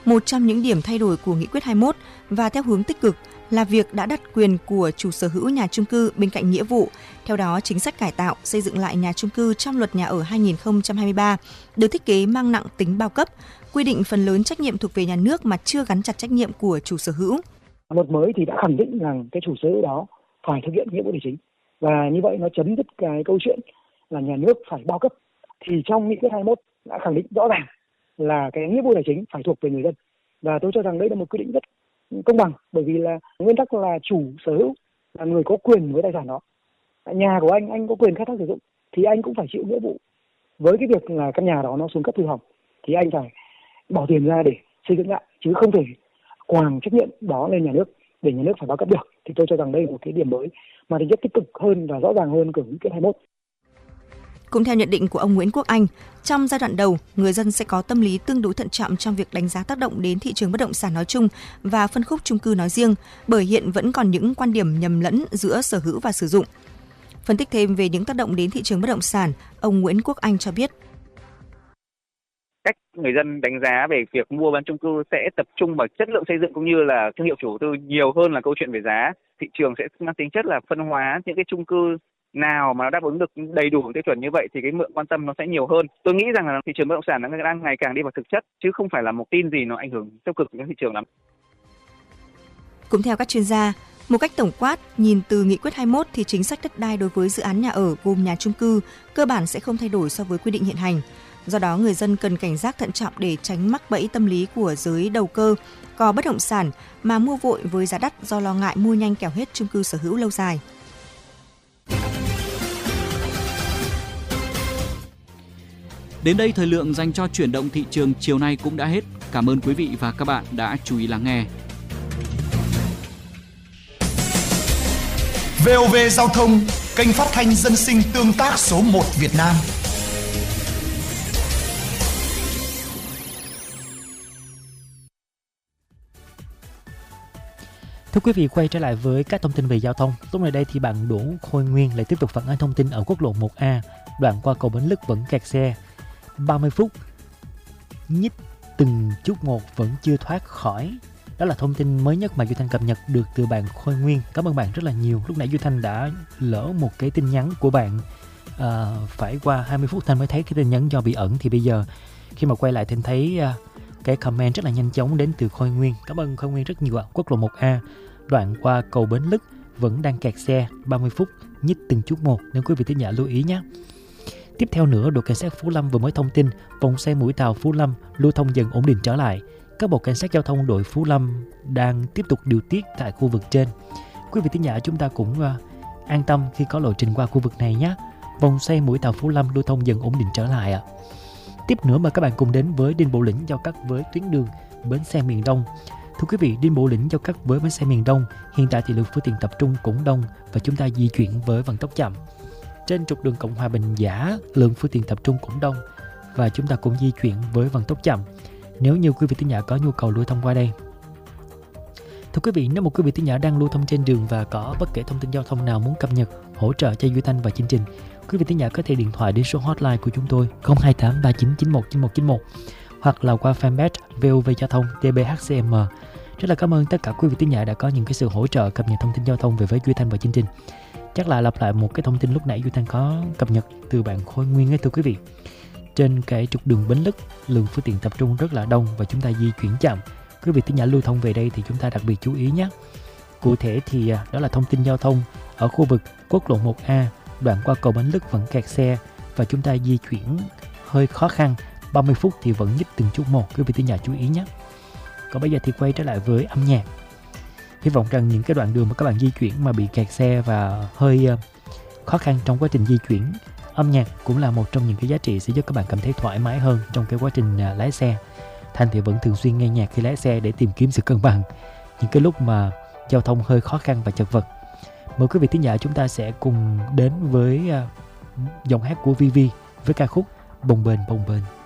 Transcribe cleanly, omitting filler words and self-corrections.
Một trong những điểm thay đổi của Nghị quyết 21 và theo hướng tích cực là việc đã đặt quyền của chủ sở hữu nhà chung cư bên cạnh nghĩa vụ. Theo đó, chính sách cải tạo, xây dựng lại nhà chung cư trong Luật Nhà ở 2023 được thiết kế mang nặng tính bao cấp, quy định phần lớn trách nhiệm thuộc về nhà nước mà chưa gắn chặt trách nhiệm của chủ sở hữu. Luật mới thì đã khẳng định rằng cái chủ sở hữu đó phải thực hiện nghĩa vụ tài chính, và như vậy nó chấm dứt cái câu chuyện là nhà nước phải bao cấp. Thì trong Nghị quyết 21 đã khẳng định rõ ràng là cái nghĩa vụ tài chính phải thuộc về người dân, và tôi cho rằng đây là một quy định rất công bằng, bởi vì là nguyên tắc là chủ sở hữu là người có quyền với tài sản đó. Nhà của anh có quyền khai thác sử dụng thì anh cũng phải chịu nghĩa vụ với cái việc là căn nhà đó nó xuống cấp hư hỏng thì anh phải bỏ tiền ra để xây dựng lại, chứ không thể quàng trách nhiệm đó lên nhà nước để nhà nước phải bao cấp được. Thì tôi cho rằng đây là một cái điểm mới mà tính chất tích cực hơn và rõ ràng hơn của Nghị quyết 21. Cũng theo nhận định của ông Nguyễn Quốc Anh, trong giai đoạn đầu, người dân sẽ có tâm lý tương đối thận trọng trong việc đánh giá tác động đến thị trường bất động sản nói chung và phân khúc chung cư nói riêng, bởi hiện vẫn còn những quan điểm nhầm lẫn giữa sở hữu và sử dụng. Phân tích thêm về những tác động đến thị trường bất động sản, ông Nguyễn Quốc Anh cho biết. Cách người dân đánh giá về việc mua bán chung cư sẽ tập trung vào chất lượng xây dựng cũng như là thương hiệu chủ tư nhiều hơn là câu chuyện về giá. Thị trường sẽ mang tính chất là phân hóa những cái chung cư nào mà nó đáp ứng được đầy đủ tiêu chuẩn như vậy thì cái lượng quan tâm nó sẽ nhiều hơn. Tôi nghĩ rằng là thị trường bất động sản nó đang ngày càng đi vào thực chất chứ không phải là một tin gì nó ảnh hưởng tiêu cực đến thị trường lắm. Cũng theo các chuyên gia, một cách tổng quát, nhìn từ Nghị quyết 21 thì chính sách đất đai đối với dự án nhà ở gồm nhà chung cư cơ bản sẽ không thay đổi so với quy định hiện hành. Do đó, người dân cần cảnh giác thận trọng để tránh mắc bẫy tâm lý của giới đầu cơ, cò bất động sản mà mua vội với giá đắt do lo ngại mua nhanh kẻo hết chung cư sở hữu lâu dài. Đến đây thời lượng dành cho chuyển động thị trường chiều nay cũng đã hết. Cảm ơn quý vị và các bạn đã chú ý lắng nghe. VOV Giao thông, kênh phát thanh dân sinh tương tác số 1 Việt Nam. Thưa quý vị, quay trở lại với các thông tin về giao thông. Lúc này đây thì bạn Đỗ Khôi Nguyên lại tiếp tục phản ánh thông tin ở quốc lộ 1A, đoạn qua cầu Bến Lức vẫn kẹt xe 30 phút, nhích từng chút một vẫn chưa thoát khỏi. Đó là thông tin mới nhất mà Duy Thanh cập nhật được từ bạn Khôi Nguyên. Cảm ơn bạn rất là nhiều. Lúc nãy Duy Thanh đã lỡ một cái tin nhắn của bạn, phải qua 20 phút Thanh mới thấy cái tin nhắn do bị ẩn. Thì bây giờ khi mà quay lại Thanh thấy cái comment rất là nhanh chóng đến từ Khôi Nguyên. Cảm ơn Khôi Nguyên rất nhiều ạ. Quốc lộ 1A, đoạn qua cầu Bến Lức vẫn đang kẹt xe 30 phút, nhích từng chút một, nên quý vị thính giả lưu ý nhé. Tiếp theo nữa, đội cảnh sát Phú Lâm vừa mới thông tin vòng xoay Mũi Tàu Phú Lâm lưu thông dần ổn định trở lại. Các bộ cảnh sát giao thông đội Phú Lâm đang tiếp tục điều tiết tại khu vực trên. Quý vị thính giả chúng ta cũng an tâm khi có lộ trình qua khu vực này nhé. Vòng xoay Mũi Tàu Phú Lâm lưu thông dần ổn định trở lại ạ. Tiếp nữa mời các bạn cùng đến với Đinh Bộ Lĩnh giao cắt với tuyến đường bến xe miền Đông. Thưa quý vị, Đinh Bộ Lĩnh giao cắt với bến xe miền Đông, hiện tại thì lượng phương tiện tập trung cũng đông và chúng ta di chuyển với vận tốc chậm. Trên trục đường Cộng Hòa Bình Giả, lượng phương tiện tập trung cũng đông và chúng ta cũng di chuyển với vận tốc chậm. Nếu như quý vị thính giả có nhu cầu lưu thông qua đây. Thưa quý vị, nếu một quý vị thính giả đang lưu thông trên đường và có bất kể thông tin giao thông nào muốn cập nhật, hỗ trợ cho Duy Thanh và chương trình, quý vị thính giả có thể điện thoại đến số hotline của chúng tôi 028 3991 9191 hoặc là qua fanpage VOV Giao thông TBHCM. Rất là cảm ơn tất cả quý vị thính giả đã có những cái sự hỗ trợ cập nhật thông tin giao thông về với Duy Thanh và chương trình. Chắc là lặp lại một cái thông tin lúc nãy Duy Thanh có cập nhật từ bạn Khôi Nguyên ấy, thưa quý vị. Trên cái trục đường Bến Lức, lượng phương tiện tập trung rất là đông và chúng ta di chuyển chậm. Quý vị thính giả lưu thông về đây thì chúng ta đặc biệt chú ý nhé. Cụ thể thì đó là thông tin giao thông ở khu vực quốc lộ 1A, đoạn qua cầu Bến Lức vẫn kẹt xe và chúng ta di chuyển hơi khó khăn. 30 phút thì vẫn nhích từng chút một, quý vị thính giả chú ý nhé. Còn bây giờ thì quay trở lại với âm nhạc. Hy vọng rằng những cái đoạn đường mà các bạn di chuyển mà bị kẹt xe và hơi khó khăn trong quá trình di chuyển, âm nhạc cũng là một trong những cái giá trị sẽ giúp các bạn cảm thấy thoải mái hơn trong cái quá trình lái xe. Thanh thì vẫn thường xuyên nghe nhạc khi lái xe để tìm kiếm sự cân bằng những cái lúc mà giao thông hơi khó khăn và chật vật. Mời quý vị thính giả chúng ta sẽ cùng đến với giọng hát của Vivi với ca khúc Bồng Bềnh Bồng Bềnh.